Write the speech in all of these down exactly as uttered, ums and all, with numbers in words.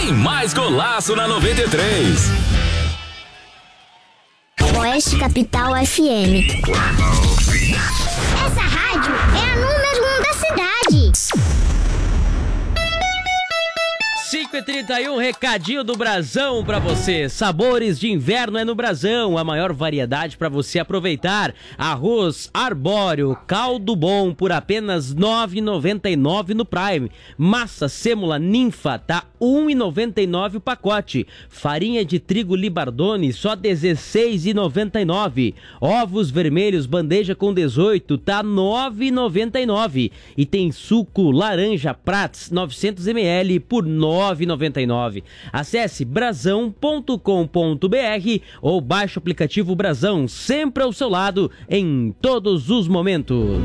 Tem mais golaço na noventa e três. Oeste Capital F M. Essa rádio é a número um da cidade. cinco e trinta e um, recadinho do Brasão pra você. Sabores de inverno é no Brasão, a maior variedade pra você aproveitar. Arroz arbóreo, caldo bom por apenas nove reais e noventa e nove centavos no Prime. Massa sêmula ninfa tá um real e noventa e nove centavos o pacote. Farinha de trigo Libardone só dezesseis reais e noventa e nove centavos. Ovos vermelhos bandeja com dezoito tá nove reais e noventa e nove centavos. E tem suco laranja Prats novecentos mililitros por nove reais e noventa e nove centavos. Acesse brasão ponto com ponto br ou baixe o aplicativo Brasão, sempre ao seu lado em todos os momentos.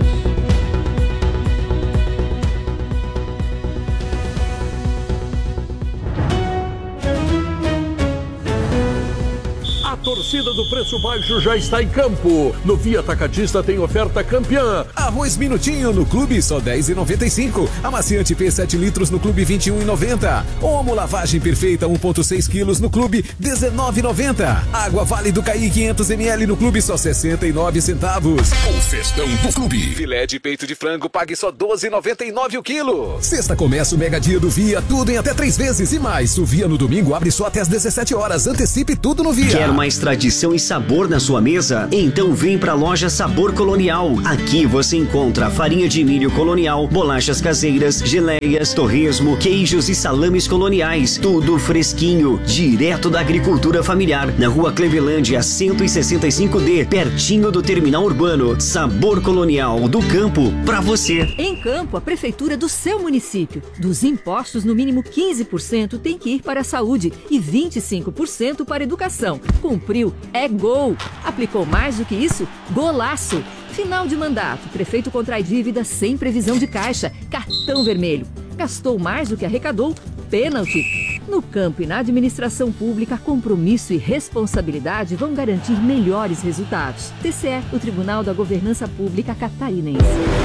A torcida do Preço Baixo já está em campo. No Via Atacadista tem oferta campeã. Arroz Minutinho no Clube só dez reais e noventa e cinco centavos. Amaciante P sete litros no Clube vinte e um reais e noventa centavos. Omo Lavagem Perfeita um vírgula seis quilos no Clube dezenove reais e noventa centavos. Água Vale do Caí quinhentos mililitros no Clube só sessenta e nove centavos. O festão do Clube. Filé de peito de frango pague só doze reais e noventa e nove centavos o quilo. Sexta começa o Mega Dia do Via, tudo em até três vezes e mais. O Via no domingo abre só até às dezessete horas. Antecipe tudo no Via. Quer mais tradição e sabor na sua mesa? Então vem pra loja Sabor Colonial. Aqui você encontra farinha de milho colonial, bolachas caseiras, geleias, torresmo, queijos e salames coloniais. Tudo fresquinho, direto da agricultura familiar. Na rua Clevelândia cento e sessenta e cinco D, pertinho do terminal urbano. Sabor Colonial do campo pra você. Em Campo, a prefeitura do seu município. Dos impostos, no mínimo quinze por cento tem que ir para a saúde e vinte e cinco por cento para a educação. Cumpriu, é gol. Aplicou mais do que isso? Golaço. Final de mandato, prefeito contrai dívida sem previsão de caixa, cartão vermelho. Gastou mais do que arrecadou? Pênalti. No campo e na administração pública, compromisso e responsabilidade vão garantir melhores resultados. T C E, o Tribunal da Governança Pública Catarinense.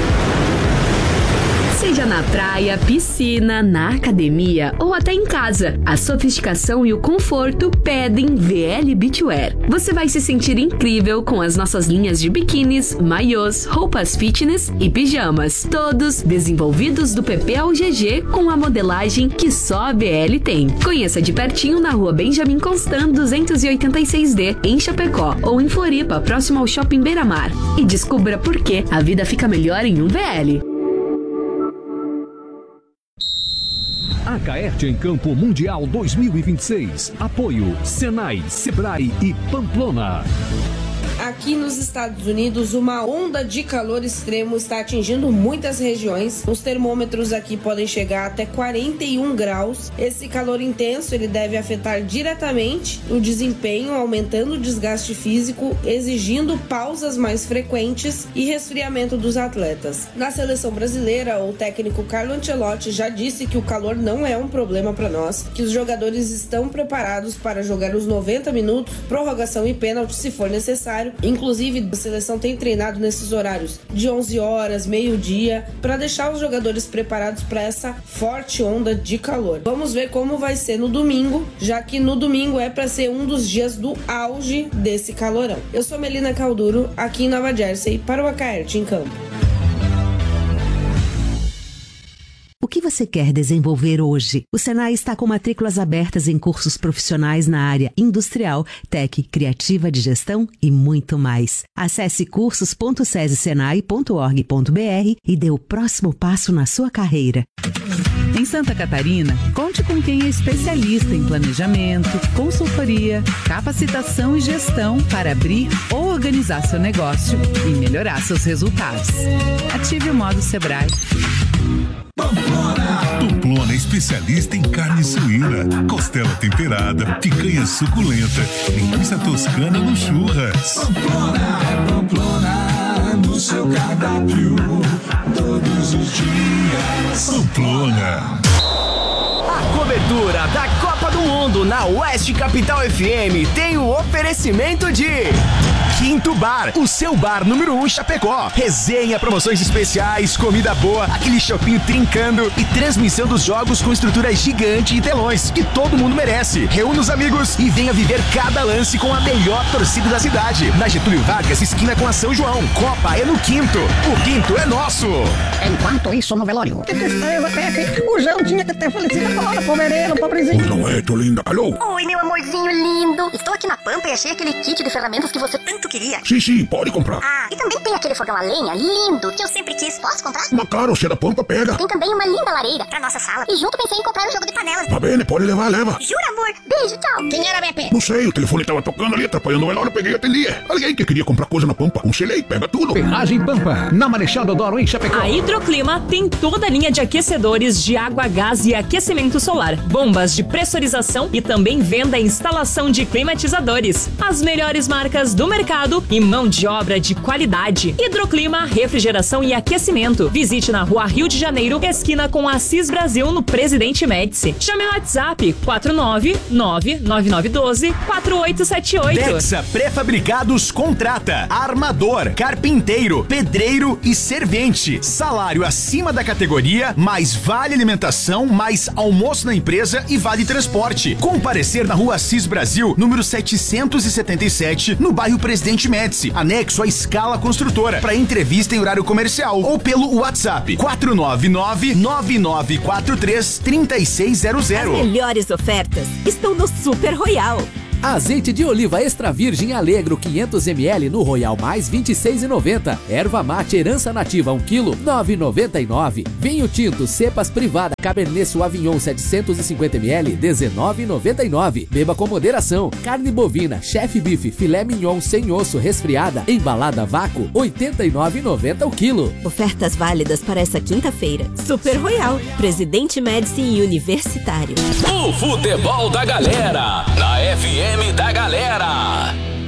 Seja na praia, piscina, na academia ou até em casa, a sofisticação e o conforto pedem V L Beachwear. Você vai se sentir incrível com as nossas linhas de biquínis, maiôs, roupas fitness e pijamas. Todos desenvolvidos do P P ao G G com a modelagem que só a V L tem. Conheça de pertinho na rua Benjamin Constant duzentos e oitenta e seis D, em Chapecó, ou em Floripa, próximo ao Shopping Beira-Mar. E descubra por que a vida fica melhor em um V L. Acaerte em Campo Mundial dois mil e vinte e seis. Apoio Senai, Sebrae e Pamplona. Aqui nos Estados Unidos, uma onda de calor extremo está atingindo muitas regiões. Os termômetros aqui podem chegar até quarenta e um graus. Esse calor intenso ele deve afetar diretamente o desempenho, aumentando o desgaste físico, exigindo pausas mais frequentes e resfriamento dos atletas. Na seleção brasileira, o técnico Carlo Ancelotti já disse que o calor não é um problema para nós, que os jogadores estão preparados para jogar os noventa minutos, prorrogação e pênalti se for necessário. Inclusive, a seleção tem treinado nesses horários de onze horas, meio-dia, para deixar os jogadores preparados para essa forte onda de calor. Vamos ver como vai ser no domingo, já que no domingo é para ser um dos dias do auge desse calorão. Eu sou Melina Calduro, aqui em Nova Jersey, para o Acaerte em Campo. O que você quer desenvolver hoje? O Senai está com matrículas abertas em cursos profissionais na área industrial, tech, criativa de gestão e muito mais. Acesse cursos ponto sese senai ponto org ponto br e dê o próximo passo na sua carreira. Em Santa Catarina, conte com quem é especialista em planejamento, consultoria, capacitação e gestão para abrir ou organizar seu negócio e melhorar seus resultados. Ative o modo Sebrae. Pamplona é especialista em carne suína, costela temperada, picanha suculenta, linguiça toscana no churras. Pamplona é Pamplona no seu cardápio todos os dias. Pamplona. A cobertura da Copa do Mundo na Oeste Capital F M tem o oferecimento de Quinto Bar, o seu bar número um Chapecó. Resenha, promoções especiais, comida boa, aquele shopping trincando e transmissão dos jogos com estrutura gigante e telões que todo mundo merece. Reúna os amigos e venha viver cada lance com a melhor torcida da cidade. Na Getúlio Vargas, esquina com a São João. Copa é no Quinto. O Quinto é nosso. Enquanto isso, no velório. Que tristeza, Pepe. O João tinha que ter falecido agora, povereiro, pobrezinho. Não é, tô linda, alô? Oi, meu amorzinho lindo. Estou aqui na Pampa e achei aquele kit de ferramentas que você tanto queria. Sim, sim, pode comprar. Ah, e também tem aquele fogão a lenha lindo que eu sempre quis. Posso comprar? Mas claro, se é da Pampa, pega. Tem também uma linda lareira pra nossa sala. E junto pensei em comprar um jogo de panelas. Tá bem, pode levar, leva. Jura, amor? Beijo, tchau. Quem era, Pepe? Não sei, o telefone tava tocando ali, atrapalhando o velório, eu peguei e atendi. Alguém que queria comprar coisa na Pampa, um selei, pega tudo. Ferragem Pampa, na Marechal Deodoro, em Chapecó. A Hidroclima tem toda a linha de aquecedores de água, gás e aquecimento solar, bombas de pressurização e também venda e instalação de climatizadores. As melhores marcas do mercado e mão de obra de qualidade. Hidroclima, refrigeração e aquecimento. Visite na Rua Rio de Janeiro, esquina com Assis Brasil, no Presidente Médici. Chame o WhatsApp quatro nove nove nove nove um dois quatro oito sete oito. Dexa Pré-Fabricados contrata armador, carpinteiro, pedreiro e servente. Salário acima da categoria, mais vale alimentação, mais almoço na empresa e vale transporte. Comparecer na Rua Assis Brasil, número setecentos e setenta e sete, no bairro Presidente Médici, anexo à Escala Construtora, para entrevista em horário comercial ou pelo WhatsApp quatro nove nove nove nove quatro três três seis zero zero. As melhores ofertas estão no Super Royal. Azeite de oliva extra virgem Alegro quinhentos mililitros no Royal Mais vinte e seis reais e noventa centavos. Erva mate herança nativa um quilo nove reais e noventa e nove centavos. Vinho tinto cepas privada Cabernet Sauvignon setecentos e cinquenta mililitros dezenove reais e noventa e nove centavos. Beba com moderação. Carne bovina Chef Beef filé mignon sem osso resfriada embalada a vácuo oitenta e nove reais e noventa centavos o quilo. Ofertas válidas para essa quinta-feira. Super Royal, Presidente Médici e Universitário. O futebol da galera na F M da galera.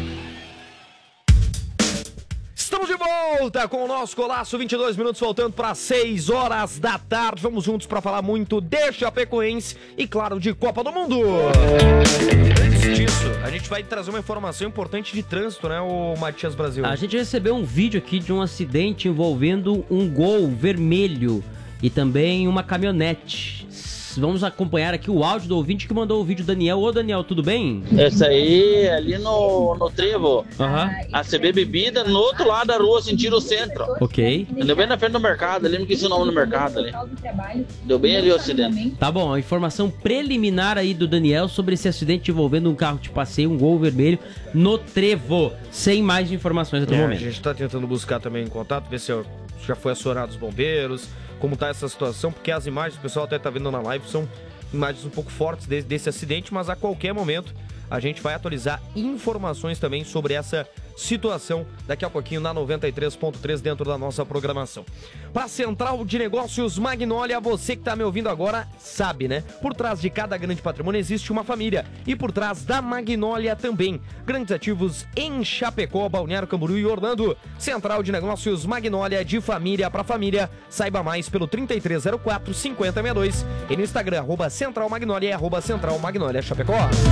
Estamos de volta com o nosso Golaço, vinte e dois minutos faltando para seis horas da tarde. Vamos juntos para falar muito de Chapecoense e, claro, de Copa do Mundo. Antes disso, a gente vai trazer uma informação importante de trânsito, né, o Matias Brasil? A gente recebeu um vídeo aqui de um acidente envolvendo um Gol vermelho e também uma caminhonete. Vamos acompanhar aqui o áudio do ouvinte que mandou o vídeo, Daniel. Ô, Daniel, tudo bem? Esse aí, ali no, no Trevo. Aham. A C B Bebida, no outro lado da rua, sentido centro. Ok. Deu bem na frente do mercado, ali, não quis o nome do mercado ali. Deu bem ali o acidente. Tá bom, a informação preliminar aí do Daniel sobre esse acidente envolvendo um carro de passeio, um Gol vermelho, no Trevo. Sem mais informações até o É, momento. a gente tá tentando buscar também em contato, ver se já foi acionado os bombeiros, como tá essa situação, porque as imagens, o pessoal até tá vendo na live, são imagens um pouco fortes desse, desse acidente, mas a qualquer momento a gente vai atualizar informações também sobre essa situação daqui a pouquinho na noventa e três ponto três dentro da nossa programação. Para Central de Negócios Magnólia, você que tá me ouvindo agora sabe, né? Por trás de cada grande patrimônio existe uma família e por trás da Magnólia também. Grandes ativos em Chapecó, Balneário Camboriú e Orlando. Central de Negócios Magnólia, de família para família. Saiba mais pelo trinta e três zero quatro, cinquenta sessenta e dois e no Instagram, arroba Central Magnólia e arroba Central Magnólia Chapecó.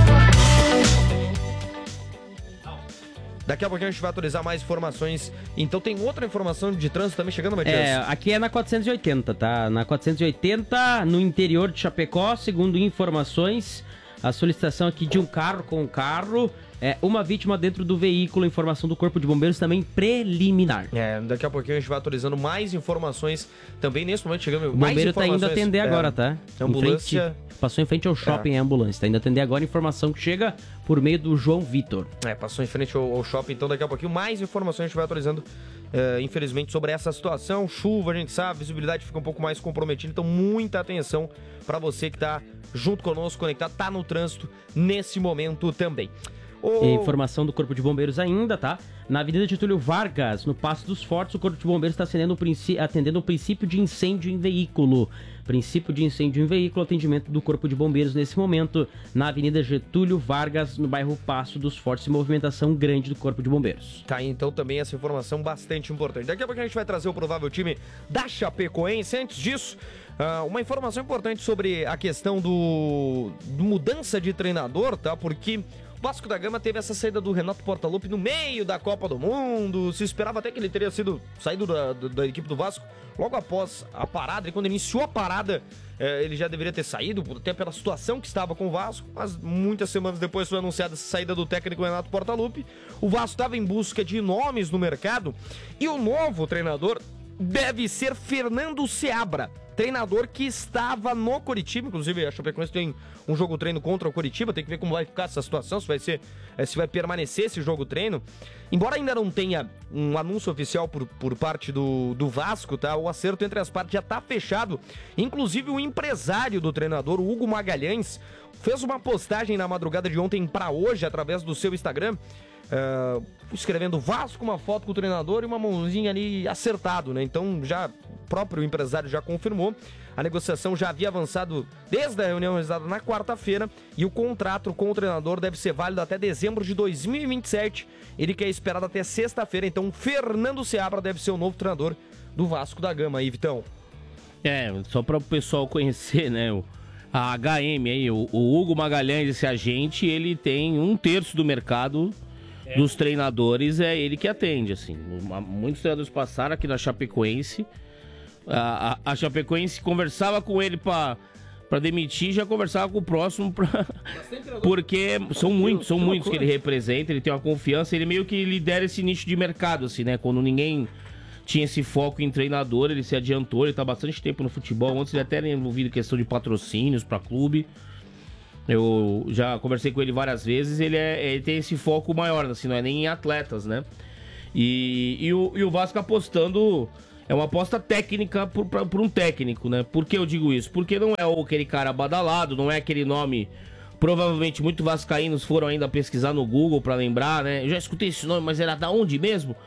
Daqui a pouquinho a gente vai atualizar mais informações. Então tem outra informação de trânsito também chegando, Matias? É, aqui é na quatrocentos e oitenta, tá? Na quatrocentos e oitenta, no interior de Chapecó, segundo informações, a solicitação aqui de um carro com um carro, é uma vítima dentro do veículo, informação do Corpo de Bombeiros também preliminar. É, daqui a pouquinho a gente vai atualizando mais informações também nesse momento chegando O mais bombeiro tá indo atender agora, é, tá? Ambulância... Em frente, passou em frente ao shopping é. a ambulância, tá indo atender agora, informação que chega por meio do João Vitor. É, passou em frente ao, ao shopping, então daqui a pouquinho mais informações a gente vai atualizando, uh, infelizmente, sobre essa situação. Chuva, a gente sabe, visibilidade fica um pouco mais comprometida, então muita atenção para você que tá junto conosco, conectado, tá no trânsito nesse momento também. Oh. Informação do Corpo de Bombeiros ainda, tá? Na Avenida Getúlio Vargas, no Passo dos Fortes, o Corpo de Bombeiros está atendendo o princípio de incêndio em veículo. Princípio de incêndio em veículo, atendimento do Corpo de Bombeiros nesse momento, na Avenida Getúlio Vargas, no bairro Passo dos Fortes, movimentação grande do Corpo de Bombeiros. Tá aí, então, também essa informação bastante importante. Daqui a pouco a gente vai trazer o provável time da Chapecoense. Antes disso, uh, uma informação importante sobre a questão do, do mudança de treinador, tá? Porque O Vasco da Gama teve essa saída do Renato Portaluppi no meio da Copa do Mundo. Se esperava até que ele teria sido saído da, da, da equipe do Vasco logo após a parada. E quando iniciou a parada, eh, ele já deveria ter saído, até pela situação que estava com o Vasco. Mas muitas semanas depois foi anunciada essa saída do técnico Renato Portaluppi. O Vasco estava em busca de nomes no mercado. E o novo treinador deve ser Fernando Seabra, treinador que estava no Coritiba. Inclusive a Chapecoense tem um jogo treino contra o Coritiba, tem que ver como vai ficar essa situação, se vai ser, se vai permanecer esse jogo treino. Embora ainda não tenha um anúncio oficial por, por parte do, do Vasco, tá? O acerto entre as partes já tá fechado. Inclusive o empresário do treinador, o Hugo Magalhães, fez uma postagem na madrugada de ontem para hoje, através do seu Instagram, Uh, escrevendo Vasco, uma foto com o treinador e uma mãozinha ali acertado, né? Então já o próprio empresário já confirmou. A negociação já havia avançado desde a reunião realizada na quarta-feira e o contrato com o treinador deve ser válido até dezembro de dois mil e vinte e sete. Ele que é esperado até sexta-feira. Então Fernando Seabra deve ser o novo treinador do Vasco da Gama aí, Vitão. É, só para o pessoal conhecer, né? O, a H M aí, o, o Hugo Magalhães, esse agente, ele tem um terço do mercado dos treinadores, é ele que atende, assim. Muitos treinadores passaram aqui na Chapecoense. A, a, a Chapecoense conversava com ele pra, pra demitir, já conversava com o próximo pra... porque são muitos, são muitos que ele representa, ele tem uma confiança, ele meio que lidera esse nicho de mercado, assim, né? Quando ninguém tinha esse foco em treinador, ele se adiantou, ele tá há bastante tempo no futebol, antes ele até era envolvido em questão de patrocínios pra clube. Eu já conversei com ele várias vezes, ele, é, ele tem esse foco maior, assim, não é nem em atletas, né? E, e, o, e o Vasco apostando, é uma aposta técnica por, pra, por um técnico, né? Por que eu digo isso? Porque não é aquele cara badalado, não é aquele nome, provavelmente muitos vascaínos foram ainda pesquisar no Google pra lembrar, né? Eu já escutei esse nome, mas era da onde mesmo?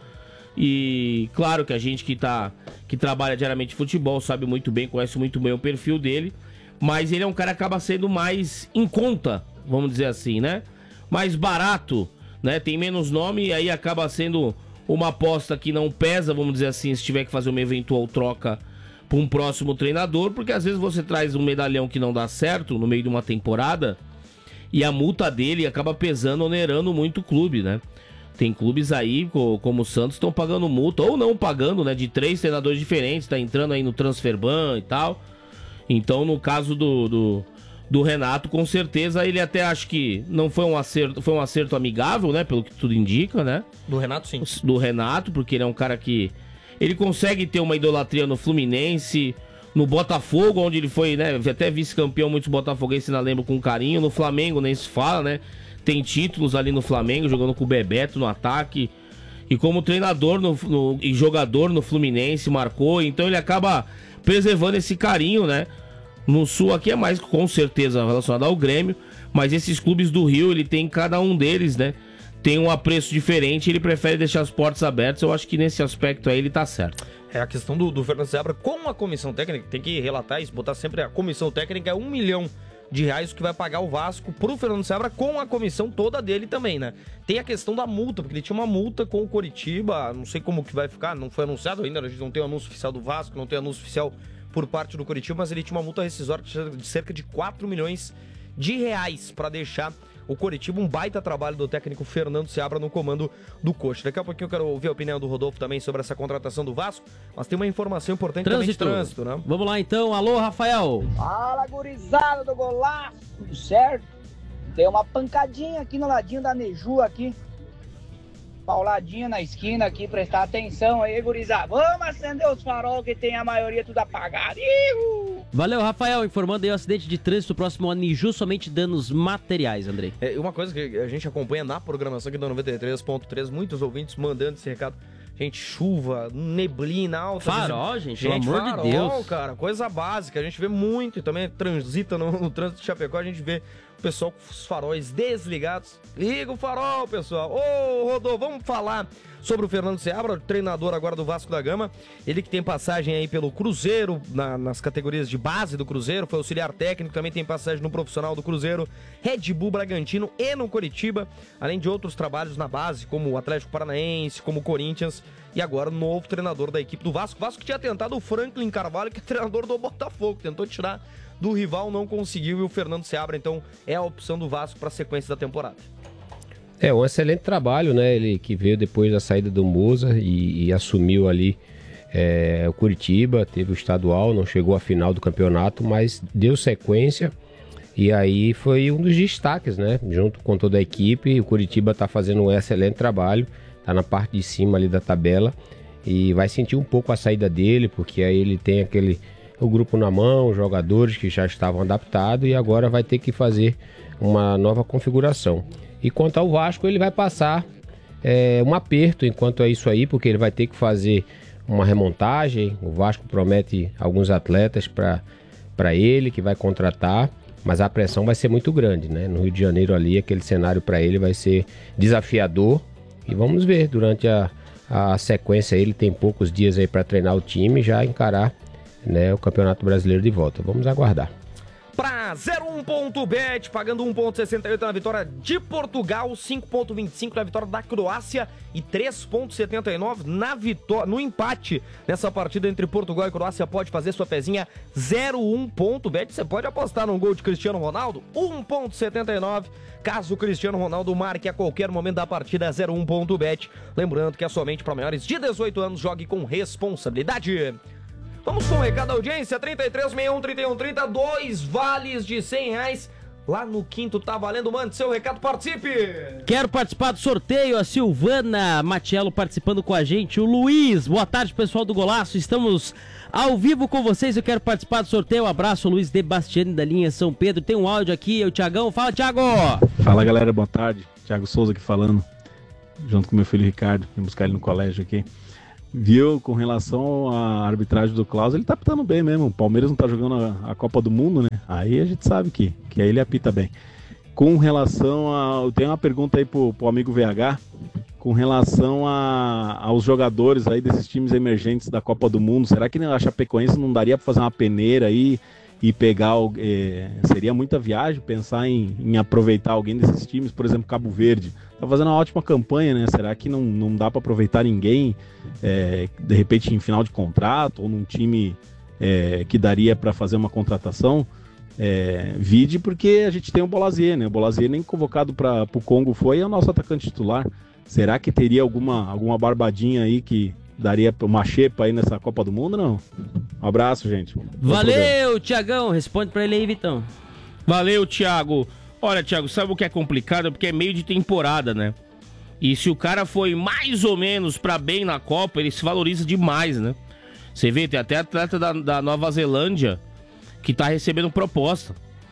E claro que a gente que, tá, que trabalha diariamente de futebol sabe muito bem, conhece muito bem o perfil dele. Mas ele é um cara que acaba sendo mais em conta, vamos dizer assim, né? Mais barato, né? Tem menos nome e aí acaba sendo uma aposta que não pesa, vamos dizer assim, se tiver que fazer uma eventual troca para um próximo treinador, porque às vezes você traz um medalhão que não dá certo no meio de uma temporada e a multa dele acaba pesando, onerando muito o clube, né? Tem clubes aí, como o Santos, estão pagando multa, ou não pagando, né? De três treinadores diferentes, tá entrando aí no Transferban e tal. Então, no caso do, do, do Renato, com certeza, ele até acho que não foi um acerto, foi um acerto amigável, né? Pelo que tudo indica, né? Do Renato, sim. Do Renato, porque ele é um cara que... Ele consegue ter uma idolatria no Fluminense, no Botafogo, onde ele foi, né? Até vice-campeão, muitos botafoguenses ainda lembram com carinho. No Flamengo, nem se fala, né? Tem títulos ali no Flamengo, jogando com o Bebeto no ataque. E como treinador no, no, e jogador no Fluminense, marcou. Então ele acaba preservando esse carinho, né? No Sul aqui é mais com certeza relacionado ao Grêmio, mas esses clubes do Rio, ele tem cada um deles, né? Tem um apreço diferente, ele prefere deixar as portas abertas. Eu acho que nesse aspecto aí ele tá certo. É a questão do, do Fernando Seabra com a comissão técnica, tem que relatar isso, botar sempre a comissão técnica, é um milhão de reais que vai pagar o Vasco pro Fernando Seabra com a comissão toda dele também, né? Tem a questão da multa, porque ele tinha uma multa com o Coritiba, não sei como que vai ficar, não foi anunciado ainda, a gente não tem o anúncio oficial do Vasco, não tem anúncio oficial por parte do Coritiba, mas ele tinha uma multa rescisória de cerca de quatro milhões de reais para deixar o Coritiba, um baita trabalho do técnico Fernando Seabra no comando do Coxa. Daqui a pouquinho eu quero ouvir a opinião do Rodolfo também sobre essa contratação do Vasco, mas tem uma informação importante trânsito. também de trânsito, né? Vamos lá então, alô Rafael. Fala, gurizada do golaço, tudo certo? Deu uma pancadinha aqui no ladinho da Neju aqui, pauladinha na esquina aqui, prestar atenção aí, gurizada. Vamos acender os farol que tem a maioria tudo apagado. Ihu! Valeu, Rafael, informando aí o acidente de trânsito próximo a Niju, somente danos materiais, Andrei. É, uma coisa que a gente acompanha na programação aqui da noventa e três ponto três, muitos ouvintes mandando esse recado. Gente, chuva, neblina, alta... Farol, gente, gente pelo amor farol, de Deus. Cara, coisa básica, a gente vê muito e também transita no, no trânsito de Chapecó, a gente vê o pessoal com os faróis desligados. Liga o farol, pessoal. Ô, Rodô, vamos falar sobre o Fernando Seabra, treinador agora do Vasco da Gama. Ele que tem passagem aí pelo Cruzeiro, na, nas categorias de base do Cruzeiro, foi auxiliar técnico, também tem passagem no profissional do Cruzeiro, Red Bull Bragantino e no Coritiba, além de outros trabalhos na base, como o Atlético Paranaense, como o Corinthians, e agora o novo treinador da equipe do Vasco. O Vasco tinha tentado o Franklin Carvalho, que é treinador do Botafogo, tentou tirar do rival, não conseguiu, e o Fernando Seabra, então, é a opção do Vasco para a sequência da temporada. É, um excelente trabalho, né? Ele que veio depois da saída do Moza e, e assumiu ali é, o Curitiba, teve o estadual, não chegou à final do campeonato, mas deu sequência e aí foi um dos destaques, né? Junto com toda a equipe, o Curitiba está fazendo um excelente trabalho, está na parte de cima ali da tabela e vai sentir um pouco a saída dele, porque aí ele tem aquele o grupo na mão, os jogadores que já estavam adaptados e agora vai ter que fazer uma nova configuração. E quanto ao Vasco, ele vai passar é, um aperto enquanto é isso aí, porque ele vai ter que fazer uma remontagem. O Vasco promete alguns atletas para ele, que vai contratar, mas a pressão vai ser muito grande, né? No Rio de Janeiro ali, aquele cenário para ele vai ser desafiador. E vamos ver, durante a, a sequência, ele tem poucos dias aí para treinar o time e já encarar, né, o Campeonato Brasileiro de volta. Vamos aguardar. Pra zero um ponto bet, pagando um ponto sessenta e oito na vitória de Portugal, cinco ponto vinte e cinco na vitória da Croácia e três ponto setenta e nove na vitória, no empate nessa partida entre Portugal e Croácia. Pode fazer sua pezinha zero um ponto bet, você pode apostar no gol de Cristiano Ronaldo, um ponto setenta e nove, caso o Cristiano Ronaldo marque a qualquer momento da partida, zero um ponto bet. Lembrando que é somente para maiores de dezoito anos, jogue com responsabilidade. Vamos com o recado da audiência, trinta e três, sessenta e um, trinta e um, trinta, dois vales de cem reais. Lá no quinto tá valendo, mande seu recado, participe! Quero participar do sorteio, a Silvana Matiello participando com a gente, o Luiz, boa tarde pessoal do Golaço, estamos ao vivo com vocês, eu quero participar do sorteio, um abraço, Luiz de Bastiani da linha São Pedro, tem um áudio aqui, o Thiagão, fala Thiago! Fala galera, boa tarde, Thiago Souza aqui falando, junto com meu filho Ricardo, vim buscar ele no colégio aqui. Viu, com relação à arbitragem do Klaus, ele tá apitando bem mesmo. O Palmeiras não tá jogando a, a Copa do Mundo, né? Aí a gente sabe que, que aí ele apita bem. Com relação a... Eu tenho uma pergunta aí pro, pro amigo V H. Com relação a, aos jogadores aí desses times emergentes da Copa do Mundo. Será que a Chapecoense não daria pra fazer uma peneira aí e pegar... É, seria muita viagem pensar em, em aproveitar alguém desses times, por exemplo, Cabo Verde. Tá fazendo uma ótima campanha, né? Será que não, não dá para aproveitar ninguém, é, de repente em final de contrato ou num time é, que daria para fazer uma contratação? É, vide porque a gente tem o Bolazier, né? O Bolazier nem convocado para o Congo foi, é o nosso atacante titular. Será que teria alguma, alguma barbadinha aí que daria uma xepa aí nessa Copa do Mundo, não? Um abraço, gente. Valeu, Tiagão. Responde para ele aí, Vitão. Valeu, Thiago. Olha, Thiago, sabe o que é complicado? Porque é meio de temporada, né? E se o cara foi mais ou menos pra bem na Copa, ele se valoriza demais, né? Você vê, tem até atleta da, da Nova Zelândia que tá recebendo proposta.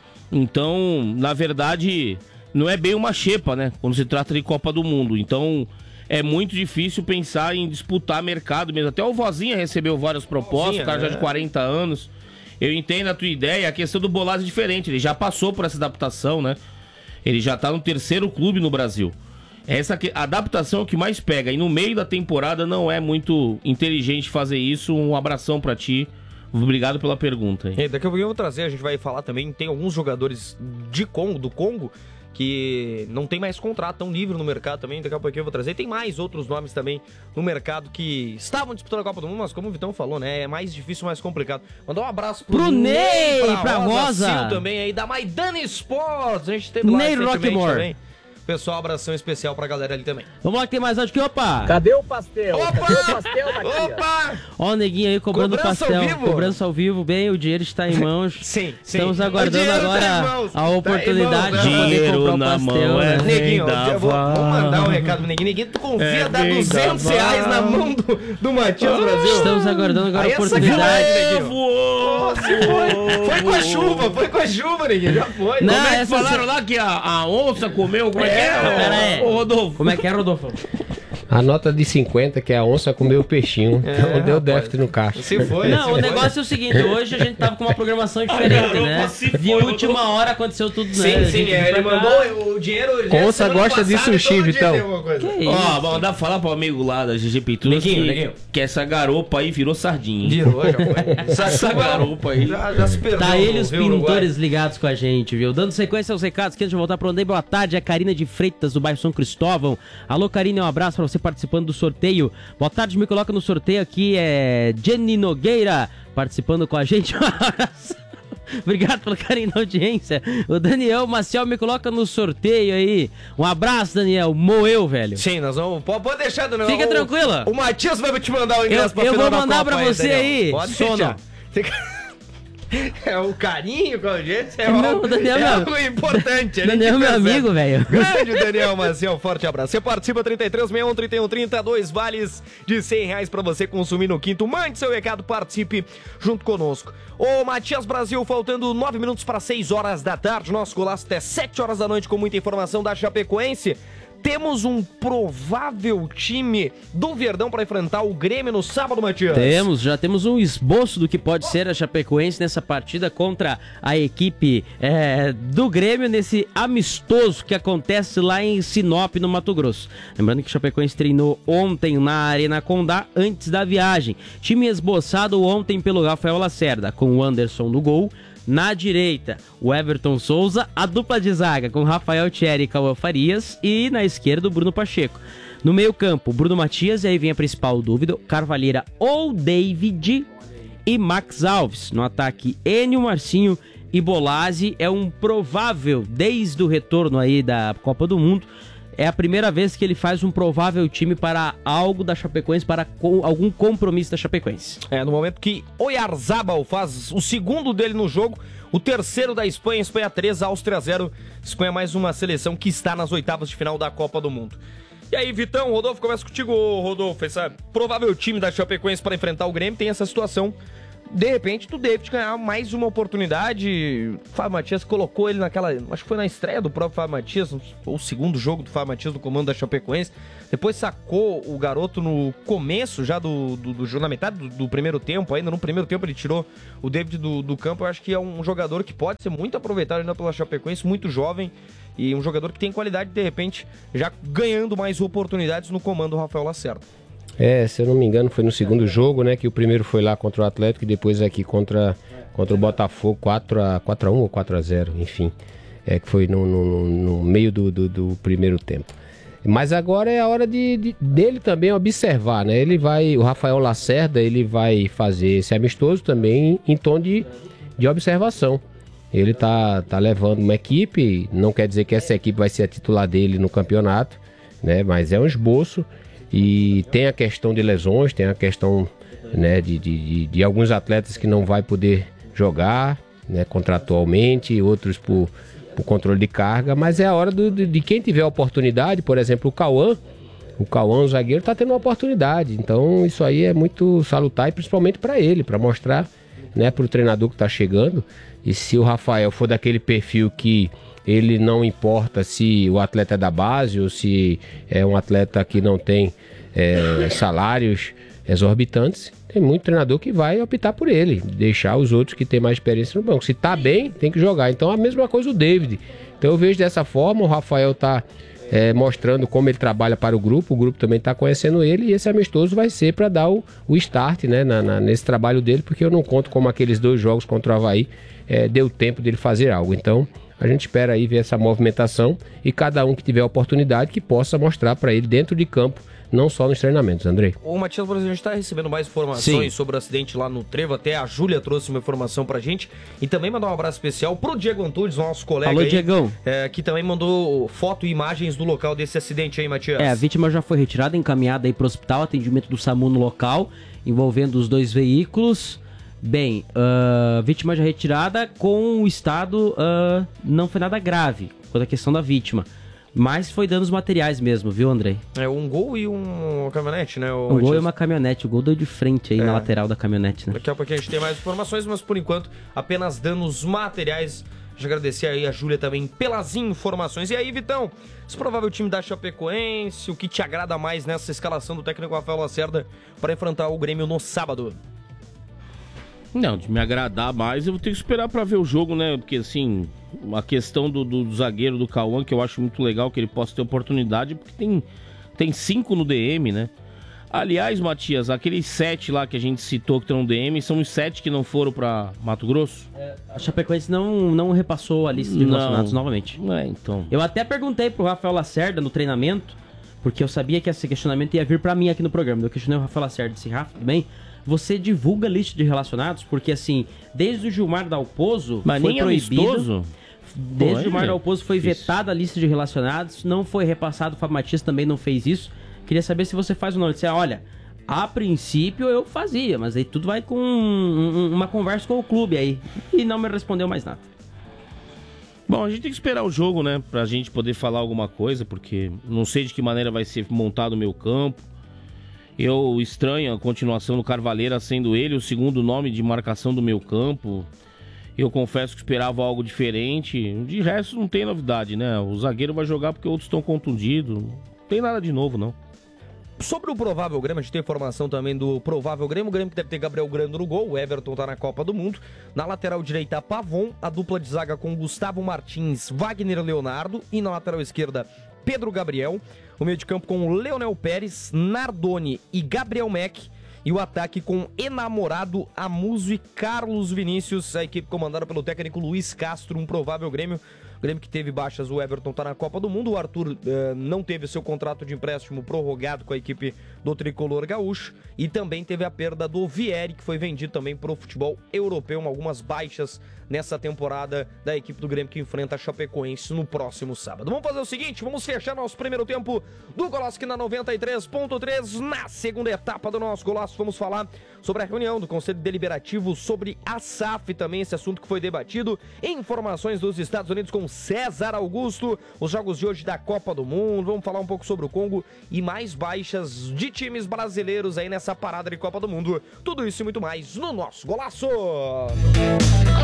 Então, na verdade, não é bem uma xepa, né? Quando se trata de Copa do Mundo. Então, é muito difícil pensar em disputar mercado mesmo. Até o Vozinha recebeu várias propostas, Vozinha, o cara já de quarenta anos... Eu entendo a tua ideia, a questão do Bolaz é diferente, ele já passou por essa adaptação, né? Ele já tá no terceiro clube no Brasil. Essa adaptação é o que mais pega, e no meio da temporada não é muito inteligente fazer isso. Um abração pra ti, obrigado pela pergunta. E daqui a pouco eu vou trazer, a gente vai falar também, tem alguns jogadores de Congo, do Congo, que não tem mais contrato, estão livres no mercado também, daqui a pouco eu vou trazer. Tem mais outros nomes também no mercado que estavam disputando a Copa do Mundo, mas como o Vitão falou, né, é mais difícil, mais complicado. Mandar um abraço pro, pro Ney, Ney, pra, pra Rosa, Rosa. também aí, da Maidana Sports, a gente teve lá Ney Rockmore também. Pessoal, abração especial pra galera ali também. Vamos lá que tem mais áudio aqui, opa! Cadê o pastel? Opa! Cadê o pastel, Matias? Opa! Ó o neguinho aí cobrando Cobrança pastel. ao vivo. Cobrança ao vivo, bem, o dinheiro está em mãos. Sim, sim. Estamos aguardando agora tá a oportunidade tá de poder comprar o na pastel, mão, né? é Neguinho, da eu vou, van. vou mandar um recado pro Neguinho. Neguinho, tu confia É dar bem duzentos da reais van. na mão do, do Matias Brasil? Estamos aguardando agora Aí a é oportunidade. sacanagem, Neguinho. Voou, Nossa, foi, foi com a chuva, foi com a chuva, Neguinho, já foi. Não, Como é que essa- falaram lá que a, a onça comeu? Como é, que É, é? pera aí. Ô, Rodolfo. Como é que é, Rodolfo? A nota de cinquenta, que é a onça comeu o peixinho. É, Então deu rapaz. déficit no caixa. Se foi, Não, se o foi. negócio é o seguinte, hoje a gente tava com uma programação diferente, né? De última hora aconteceu tudo, né? Sim, A sim, gente é, ele foi pra cá. mandou o dinheiro. o dinheiro Onça semana gosta de passada, sushi, todo dia Vitão. tem alguma coisa. Que isso? Ó, vamos dar falar pro amigo lá da G G Peituras Neguinho, que, Neguinho. que essa garopa aí virou sardinha. hein? Virou, já foi. Essa garopa aí. Já, já se perdeu. Tá ele e no os Rio Uruguai. pintores ligados com a gente, viu? Dando sequência aos recados, que antes de voltar pro Andei, boa tarde, é a Karina de Freitas, do bairro São Cristóvão. Alô, Karina, um abraço pra você participando do sorteio. Boa tarde, me coloca no sorteio aqui, é Jenny Nogueira, participando com a gente. Um abraço. Obrigado pelo carinho da audiência. O Daniel Maciel me coloca no sorteio aí. Um abraço, Daniel. Moeu, velho. Sim, nós vamos. Pode, pode deixar, Daniel. Fica o, tranquila. O Matias vai te mandar o ingresso eu, pra eu final vou mandar da Copa pra você aí. aí pode Sono. deixar. Fica... É o carinho com a audiência, é, Não, algo, Daniel, é meu- algo importante. a gente Daniel é meu percebe. amigo, velho. Grande Daniel Maciel, forte abraço. Você participa trinta e três, sessenta e um, trinta e um, trinta, dois vales de cem reais pra você consumir no quinto. Mande seu recado, participe junto conosco. Ô Matias Brasil, faltando nove minutos para seis horas da tarde. Nosso golaço até sete horas da noite com muita informação da Chapecoense. Temos um provável time do Verdão para enfrentar o Grêmio no sábado, Matias. Temos, já temos um esboço do que pode ser a Chapecoense nessa partida contra a equipe é, do Grêmio, nesse amistoso que acontece lá em Sinop, no Mato Grosso. Lembrando que a Chapecoense treinou ontem na Arena Condá, antes da viagem. Time esboçado ontem pelo Rafael Lacerda, com o Anderson no gol. Na direita, o Everton Souza, a dupla de zaga com Rafael Thierry e Cauã Farias, e na esquerda o Bruno Pacheco. No meio campo, Bruno Matias, e aí vem a principal dúvida, Carvalheira ou David e Max Alves. No ataque, Enio, Marcinho e Bolazzi. É um provável, desde o retorno aí da Copa do Mundo, é a primeira vez que ele faz um provável time para algo da Chapecoense, para com, algum compromisso da Chapecoense. É, no momento que Oyarzabal faz o segundo dele no jogo, o terceiro da Espanha, Espanha três, Áustria zero. Espanha mais uma seleção que está nas oitavas de final da Copa do Mundo. E aí, Vitão, Rodolfo, começa contigo, Rodolfo. Esse provável time da Chapecoense para enfrentar o Grêmio tem essa situação. De repente, do David ganhar mais uma oportunidade. O Fábio Matias colocou ele naquela... Acho que foi na estreia do próprio Fábio Matias, ou o segundo jogo do Fábio Matias no comando da Chapecoense. Depois sacou o garoto no começo, já do, do, do na metade do, do primeiro tempo. Ainda no primeiro tempo ele tirou o David do, do campo. Eu acho que é um jogador que pode ser muito aproveitado ainda pela Chapecoense, muito jovem. E um jogador que tem qualidade, de repente, já ganhando mais oportunidades no comando do Rafael Lacerda. É, se eu não me engano, foi no segundo jogo, né? Que o primeiro foi lá contra o Atlético e depois aqui contra, contra o Botafogo, quatro a um ou quatro a zero, enfim. É que foi no, no, no meio do, do, do primeiro tempo. Mas agora é a hora de, de, dele também observar, né? Ele vai, o Rafael Lacerda, ele vai fazer esse amistoso também em tom de, de observação. Ele tá, tá levando uma equipe, não quer dizer que essa equipe vai ser a titular dele no campeonato, né? Mas é um esboço. E tem a questão de lesões, tem a questão, né, de, de, de, de alguns atletas que não vai poder jogar, né, contratualmente, outros por, por controle de carga, mas é a hora do, de, de quem tiver a oportunidade. Por exemplo, o Cauã, o Cauã, o zagueiro, está tendo uma oportunidade, então isso aí é muito salutar, e principalmente para ele, para mostrar, né, para o treinador que está chegando. E se o Rafael for daquele perfil que ele não importa se o atleta é da base ou se é um atleta que não tem é, salários exorbitantes, tem muito treinador que vai optar por ele, deixar os outros que têm mais experiência no banco. Se tá bem, tem que jogar. Então a mesma coisa o David. Então eu vejo dessa forma, o Rafael tá é, mostrando como ele trabalha para o grupo, o grupo também tá conhecendo ele, e esse amistoso vai ser para dar o, o start, né, na, na, nesse trabalho dele, porque eu não conto como aqueles dois jogos contra o Avaí é, deu tempo dele fazer algo. Então a gente espera aí ver essa movimentação e cada um que tiver a oportunidade que possa mostrar para ele dentro de campo, não só nos treinamentos, Andrei. O Matias, por exemplo, a gente está recebendo mais informações Sim. sobre o acidente lá no Trevo. Até a Júlia trouxe uma informação pra gente. E também mandar um abraço especial pro Diego Antunes, nosso colega. Alô, aí, Diegão. É, que também mandou foto e imagens do local desse acidente aí, Matias. É, a vítima já foi retirada, encaminhada aí pro hospital, atendimento do SAMU no local, envolvendo os dois veículos. Bem, a uh, vítima já retirada com o estado, uh, não foi nada grave, quanto à questão da vítima. Mas foi danos materiais mesmo, viu, Andrei? É, um gol e um, uma caminhonete, né? Um gol e uma caminhonete. O gol deu de frente aí é. na lateral da caminhonete, né? Daqui a pouquinho a gente tem mais informações, mas por enquanto apenas danos materiais. Deixa eu agradecer aí a Júlia também pelas informações. E aí, Vitão, esse provável time da Chapecoense, o que te agrada mais nessa escalação do técnico Rafael Lacerda para enfrentar o Grêmio no sábado? Não, de me agradar mais, eu vou ter que esperar pra ver o jogo, né? Porque, assim, a questão do, do, do zagueiro do Cauã, que eu acho muito legal que ele possa ter oportunidade, porque tem, tem cinco no D M, né? Aliás, Matias, aqueles sete lá que a gente citou que estão no D M, são os sete que não foram pra Mato Grosso? É, a Chapecoense não, não repassou a lista de relacionados novamente. É, então. Eu até perguntei pro Rafael Lacerda no treinamento, porque eu sabia que esse questionamento ia vir pra mim aqui no programa. Eu questionei o Rafael Lacerda, disse, Rafa, tudo bem? você divulga a lista de relacionados, porque assim, desde o Gilmar Dalpozo Mas foi nem proibido. amistoso? Desde Pô, o Gilmar é Dalpozo foi difícil. vetada a lista de relacionados, não foi repassado, o Fábio Matias também não fez isso. Queria saber se você faz ou não. Ele disse, olha, a princípio eu fazia, mas aí tudo vai com um, um, uma conversa com o clube aí. E não me respondeu mais nada. Bom, a gente tem que esperar o jogo, né? Pra gente poder falar alguma coisa, porque não sei de que maneira vai ser montado o meu campo. Eu estranho a continuação do Carvalheira sendo ele o segundo nome de marcação do meu campo. Eu confesso que esperava algo diferente. De resto, não tem novidade, né? O zagueiro vai jogar porque outros estão contundidos. Não tem nada de novo, não. Sobre o provável Grêmio, a gente tem informação também do provável Grêmio. O Grêmio que deve ter Gabriel Grando no gol. O Everton tá na Copa do Mundo. Na lateral direita, Pavon. A dupla de zaga com Gustavo Martins, Wagner Leonardo. E na lateral esquerda, Pedro Gabriel. O meio de campo com Leonel Pérez, Nardoni e Gabriel Mack. E o ataque com Enamorado, Amuso e Carlos Vinícius. A equipe comandada pelo técnico Luiz Castro, um provável Grêmio. O Grêmio que teve baixas, o Everton tá na Copa do Mundo. O Arthur uh, não teve seu contrato de empréstimo prorrogado com a equipe do Tricolor Gaúcho. E também teve a perda do Vieri, que foi vendido também pro futebol europeu. Algumas baixas nessa temporada da equipe do Grêmio que enfrenta a Chapecoense no próximo sábado. Vamos fazer o seguinte, vamos fechar nosso primeiro tempo do Golaço aqui na noventa e três ponto três. Na segunda etapa do nosso Golaço, vamos falar sobre a reunião do Conselho Deliberativo sobre a S A F, também esse assunto que foi debatido. Informações dos Estados Unidos com César Augusto, os jogos de hoje da Copa do Mundo, vamos falar um pouco sobre o Congo e mais baixas de times brasileiros aí nessa parada de Copa do Mundo. Tudo isso e muito mais no nosso Golaço!